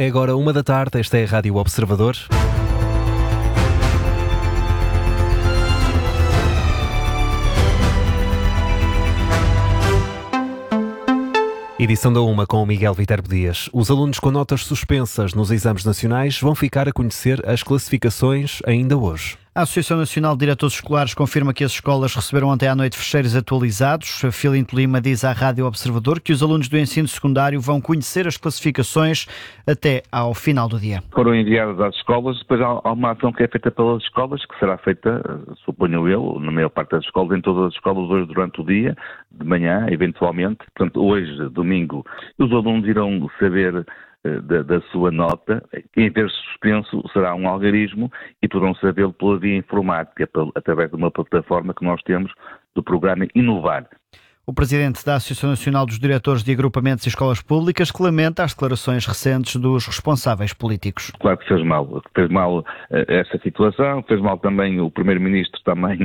É agora 1 da tarde, esta é a Rádio Observador. Edição da 1 com o Miguel Viterbo Dias. Os alunos com notas suspensas nos exames nacionais vão ficar a conhecer as classificações ainda hoje. A Associação Nacional de Diretores Escolares confirma que as escolas receberam ontem à noite fecheiros atualizados. Filinto Lima diz à Rádio Observador que os alunos do ensino secundário vão conhecer as classificações até ao final do dia. Foram enviadas às escolas, depois há uma ação que é feita pelas escolas, que será feita, suponho eu, na maior parte das escolas, em todas as escolas hoje durante o dia, de manhã, eventualmente. Portanto, hoje, domingo, os alunos irão saber da sua nota. Em vez de suspenso, será um algarismo e poderão sabê-lo pela via informática, através de uma plataforma que nós temos do programa Inovar. O presidente da Associação Nacional dos Diretores de Agrupamentos e Escolas Públicas que lamenta as declarações recentes dos responsáveis políticos. Claro que fez mal essa situação, fez mal também o Primeiro-Ministro também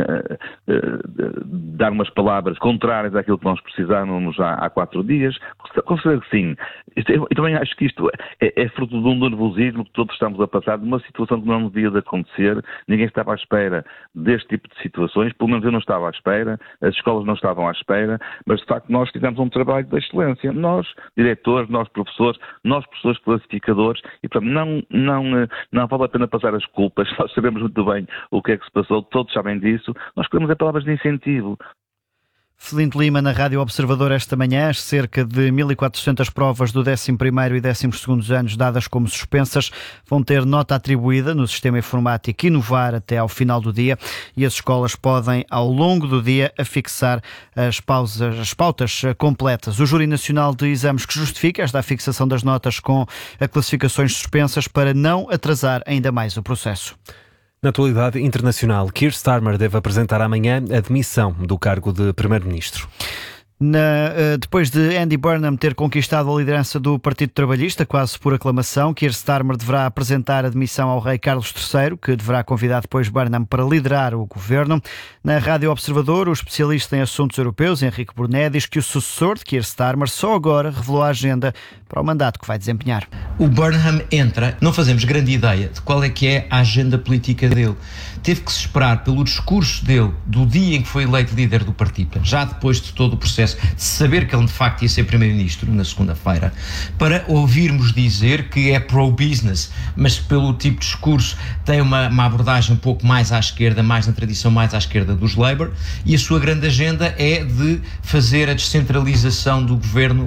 dar umas palavras contrárias àquilo que nós precisávamos há 4 dias. Considero que sim. Eu também acho que isto é fruto de um nervosismo que todos estamos a passar, de uma situação que não devia de acontecer. Ninguém estava à espera deste tipo de situações, pelo menos eu não estava à espera, as escolas não estavam à espera, mas de facto nós fizemos um trabalho de excelência. Nós, diretores, nós professores classificadores, e portanto não vale a pena passar as culpas, nós sabemos muito bem o que é que se passou, todos sabem disso, nós queremos palavras de incentivo. Filinto Lima na Rádio Observador esta manhã, as cerca de 1.400 provas do 11º e 12º anos dadas como suspensas vão ter nota atribuída no sistema informático Inovar até ao final do dia e as escolas podem, ao longo do dia, afixar as pautas completas. O Júri Nacional de Exames que justifica esta afixação das notas com classificações suspensas para não atrasar ainda mais o processo. Na atualidade internacional, Keir Starmer deve apresentar amanhã a demissão do cargo de Primeiro-Ministro. Depois de Andy Burnham ter conquistado a liderança do Partido Trabalhista, quase por aclamação, Keir Starmer deverá apresentar a demissão ao rei Carlos III, que deverá convidar depois Burnham para liderar o governo. Na Rádio Observador, o especialista em assuntos europeus, Henrique Burnet, diz que o sucessor de Keir Starmer só agora revelou a agenda para o mandato que vai desempenhar. O Burnham entra, não fazemos grande ideia de qual é que é a agenda política dele. Teve que se esperar pelo discurso dele do dia em que foi eleito líder do partido, já depois de todo o processo, de saber que ele de facto ia ser primeiro-ministro na segunda-feira, para ouvirmos dizer que é pro-business, mas pelo tipo de discurso tem uma abordagem um pouco mais à esquerda, mais na tradição mais à esquerda dos Labour, e a sua grande agenda é de fazer a descentralização do governo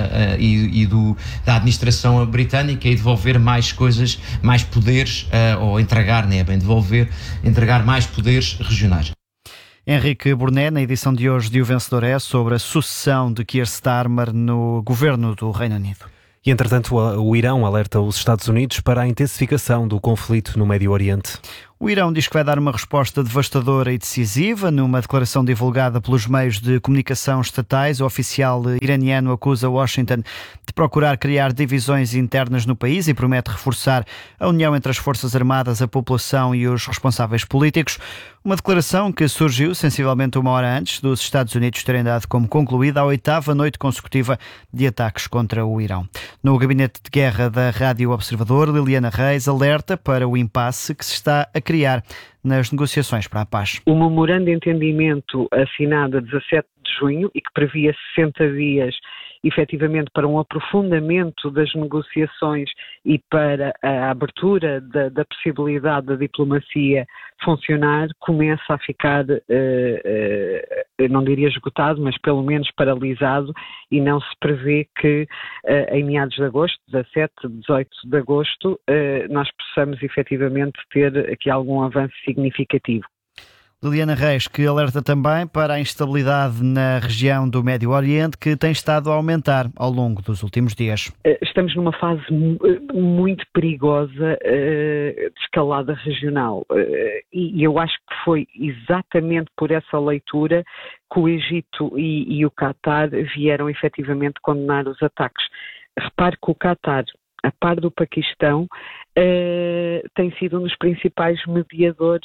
da administração britânica e devolver mais coisas, mais poderes, ou entregar, nem é bem devolver, entregar mais poderes regionais. Henrique Burnet, na edição de hoje de O Vencedor é sobre a sucessão de Keir Starmer no governo do Reino Unido. E, entretanto, o Irão alerta os Estados Unidos para a intensificação do conflito no Médio Oriente. O Irão diz que vai dar uma resposta devastadora e decisiva. Numa declaração divulgada pelos meios de comunicação estatais, o oficial iraniano acusa Washington de procurar criar divisões internas no país e promete reforçar a união entre as Forças Armadas, a população e os responsáveis políticos. Uma declaração que surgiu sensivelmente 1 hora antes dos Estados Unidos terem dado como concluída a 8ª noite consecutiva de ataques contra o Irão. No gabinete de guerra da Rádio Observador, Liliana Reis alerta para o impasse que se está a criar nas negociações para a paz. O memorando de entendimento assinado a 17 de junho e que previa 60 dias efetivamente para um aprofundamento das negociações e para a abertura da possibilidade da diplomacia funcionar, começa a ficar, não diria esgotado, mas pelo menos paralisado, e não se prevê que em meados de agosto, 17, 18 de agosto, nós possamos efetivamente ter aqui algum avanço significativo. Liliana Reis, que alerta também para a instabilidade na região do Médio Oriente, que tem estado a aumentar ao longo dos últimos dias. Estamos numa fase muito perigosa de escalada regional e eu acho que foi exatamente por essa leitura que o Egito e o Qatar vieram efetivamente condenar os ataques. Repare que o Qatar, a par do Paquistão, tem sido um dos principais mediadores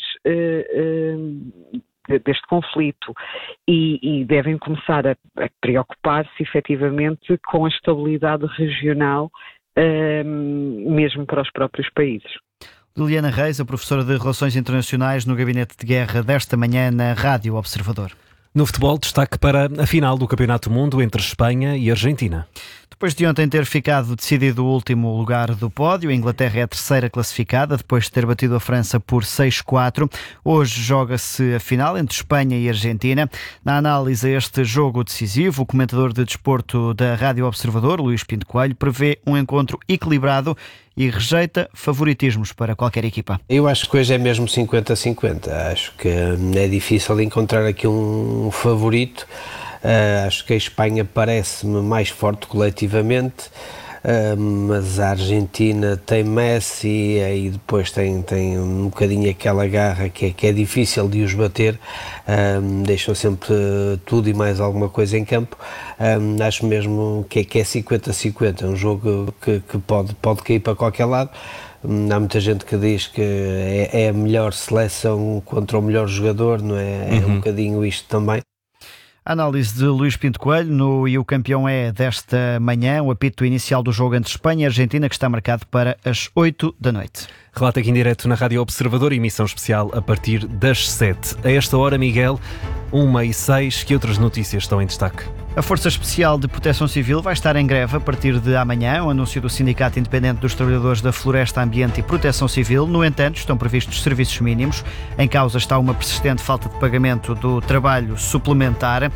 deste conflito e devem começar a preocupar-se efetivamente com a estabilidade regional mesmo para os próprios países. Liliana Reis, a professora de Relações Internacionais no Gabinete de Guerra desta manhã na Rádio Observador. No futebol, destaque para a final do Campeonato do Mundo entre Espanha e Argentina. Depois de ontem ter ficado decidido o último lugar do pódio, a Inglaterra é a terceira classificada, depois de ter batido a França por 6-4. Hoje joga-se a final entre Espanha e Argentina. Na análise a este jogo decisivo, o comentador de desporto da Rádio Observador, Luís Pinto Coelho, prevê um encontro equilibrado e rejeita favoritismos para qualquer equipa. Eu acho que hoje é mesmo 50-50. Acho que é difícil encontrar aqui um favorito. Acho que a Espanha parece-me mais forte coletivamente, mas a Argentina tem Messi e depois tem um bocadinho aquela garra que é difícil de os bater, deixam sempre tudo e mais alguma coisa em campo. Acho mesmo que é 50-50, é um jogo que pode cair para qualquer lado. Há muita gente que diz que é a melhor seleção contra o melhor jogador, não é? É um bocadinho isto também. A análise de Luís Pinto Coelho e o campeão é desta manhã, o apito inicial do jogo entre Espanha e Argentina, que está marcado para as 8 da noite. Relata aqui em direto na Rádio Observador, emissão especial a partir das 7. A esta hora, Miguel, 1h06, que outras notícias estão em destaque? A Força Especial de Proteção Civil vai estar em greve a partir de amanhã, o anúncio do Sindicato Independente dos Trabalhadores da Floresta, Ambiente e Proteção Civil. No entanto, estão previstos serviços mínimos. Em causa está uma persistente falta de pagamento do trabalho suplementar,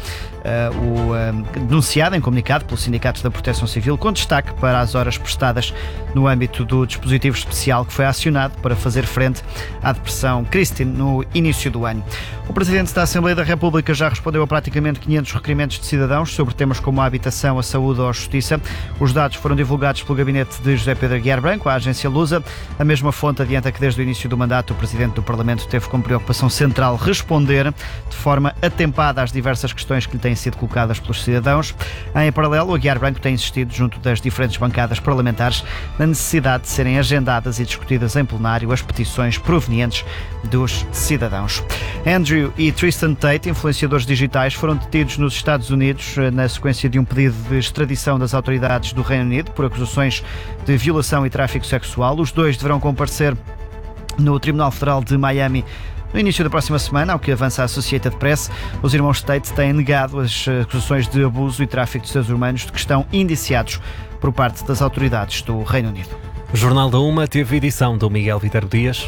denunciado em comunicado pelos sindicatos da Proteção Civil, com destaque para as horas prestadas no âmbito do dispositivo especial que foi acionado para fazer frente à Depressão Christine no início do ano. O Presidente da Assembleia da República já respondeu a praticamente 500 requerimentos de cidadãos sobre temas como a habitação, a saúde ou a justiça. Os dados foram divulgados pelo gabinete de José Pedro Aguiar Branco, à agência Lusa. A mesma fonte adianta que desde o início do mandato o Presidente do Parlamento teve como preocupação central responder de forma atempada às diversas questões que lhe têm sido colocadas pelos cidadãos. Em paralelo, o Aguiar Branco tem insistido junto das diferentes bancadas parlamentares na necessidade de serem agendadas e discutidas em plenário as petições provenientes dos cidadãos. Andrew e Tristan Tate, influenciadores digitais, foram detidos nos Estados Unidos na sequência de um pedido de extradição das autoridades do Reino Unido por acusações de violação e tráfico sexual. Os dois deverão comparecer no Tribunal Federal de Miami no início da próxima semana, ao que avança a Associated Press. Os irmãos Tate têm negado as acusações de abuso e tráfico de seres humanos de que estão indiciados por parte das autoridades do Reino Unido. O Jornal da Uma teve edição do Miguel Viterbo Dias.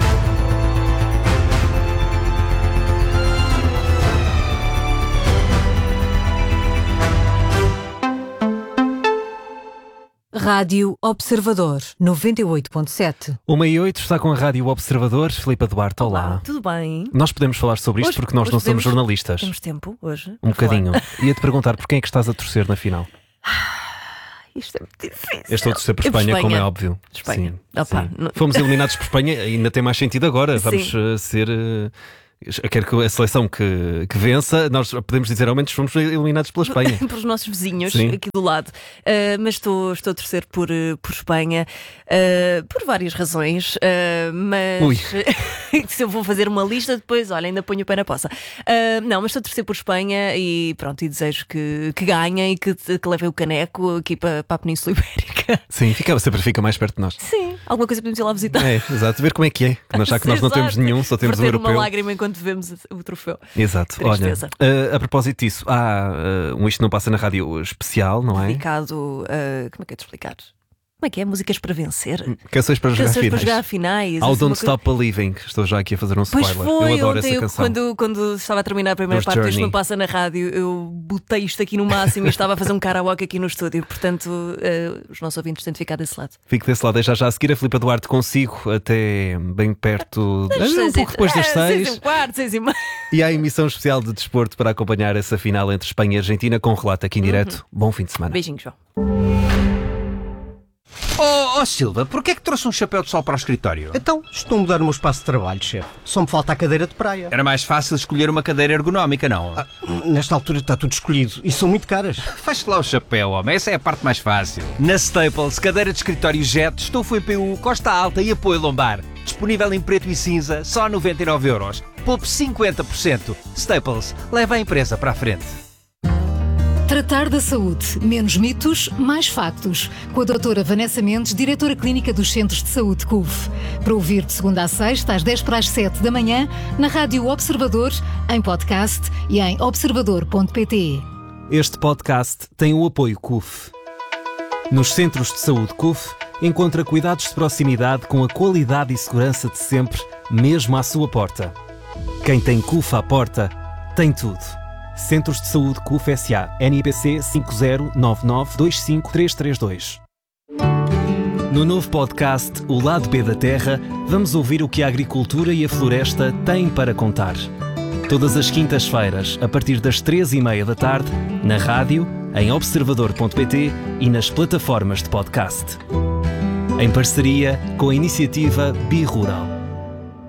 Rádio Observador 98.7. 1h08 está com a Rádio Observador. Filipe Duarte, olá. Tudo bem? Nós podemos falar sobre isto porque nós não somos jornalistas. Temos tempo hoje? Um bocadinho. Ia-te perguntar por quem é que estás a torcer na final? Isto é muito difícil. Eu estou a torcer por Espanha, como é óbvio. Espanha. Sim, Opa, sim. Fomos eliminados por Espanha, ainda tem mais sentido agora. Vamos ser... Quero que a seleção que vença, nós podemos dizer ao menos fomos eliminados pela Espanha. Pelos nossos vizinhos, sim, aqui do lado. Mas estou a torcer por Espanha por várias razões. Mas se eu vou fazer uma lista, depois, olha, ainda ponho o pé na poça. Não, mas estou a torcer por Espanha e pronto, e desejo que ganhem e que levem o caneco aqui para a Península Ibérica. Sim, sempre fica mais perto de nós. Sim, alguma coisa podemos ir lá visitar. É, exato, ver como é que é. Já que nós não temos nenhum, só temos um europeu. Uma lágrima enquanto vemos o troféu. Exato. Tristeza. Olha, a propósito disso, há Isto Não Passa na Rádio especial, não é? Dedicado, como é que é de explicar? Como é que é? Músicas para vencer? Canções para jogar finais. Ao Don't Stop Believing. Estou já aqui a fazer um spoiler. Pois foi, eu adoro essa canção. Quando estava a terminar a primeira parte Isto Não Passa na Rádio, eu botei isto aqui no máximo e estava a fazer um karaoke aqui no estúdio. Portanto, os nossos ouvintes têm de ficar desse lado. Fico desse lado. Já a seguir a Filipe Duarte consigo até bem perto, um pouco depois das 6. 6h15, 6h30. E há a emissão especial de desporto para acompanhar essa final entre Espanha e Argentina com relato aqui em direto. Bom fim de semana. Beijinhos, João. Oh Silva, porquê é que trouxe um chapéu de sol para o escritório? Então, estou a mudar o meu espaço de trabalho, chefe. Só me falta a cadeira de praia. Era mais fácil escolher uma cadeira ergonómica, não? Nesta altura está tudo escolhido e são muito caras. Faz-te lá o chapéu, homem. Essa é a parte mais fácil. Na Staples, cadeira de escritório Jet, estufa EPU, costa alta e apoio lombar. Disponível em preto e cinza, só 99€. Poupe 50%. Staples, leva a empresa para a frente. Tratar da saúde. Menos mitos, mais factos. Com a doutora Vanessa Mendes, diretora clínica dos Centros de Saúde CUF. Para ouvir de segunda a sexta, às 10:07 da manhã, na Rádio Observador, em podcast e em observador.pt. Este podcast tem o apoio CUF. Nos Centros de Saúde CUF, encontra cuidados de proximidade com a qualidade e segurança de sempre, mesmo à sua porta. Quem tem CUF à porta, tem tudo. Centros de Saúde CUF S.A. NIPC 509925332. No novo podcast O Lado B da Terra, vamos ouvir o que a agricultura e a floresta têm para contar. Todas as quintas-feiras, a partir das 3:30 da tarde, na rádio, em observador.pt e nas plataformas de podcast. Em parceria com a iniciativa Bi-Rural.